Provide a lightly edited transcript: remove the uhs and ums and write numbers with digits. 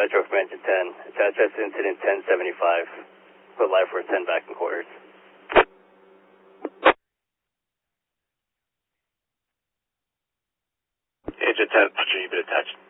Metro from Engine 10. Attach us incident 1075. Put live force 10 back in quarters. Engine 10, Roger, you've been attached.